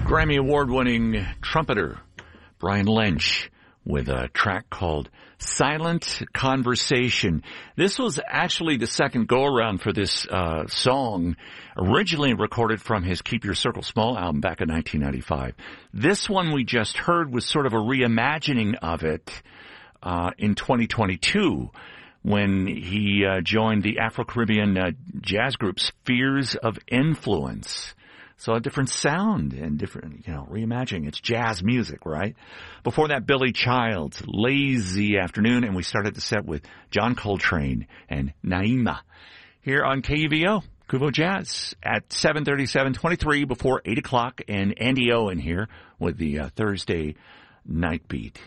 Grammy Award-winning trumpeter Brian Lynch with a track called Silent Conversation. This was actually the second go-around for this song, originally recorded from his Keep Your Circle Small album back in 1995. This one we just heard was sort of a reimagining of it in 2022 when he joined the Afro-Caribbean jazz group Spheres of Influence. So a different sound and different, reimagining. It's jazz music, right? Before that, Billy Child's Lazy Afternoon, and we started the set with John Coltrane and Naima here on KUVO, Kuvo Jazz at 7:37:23 before 8 o'clock, and Andy Owen here with the Thursday Night Beat.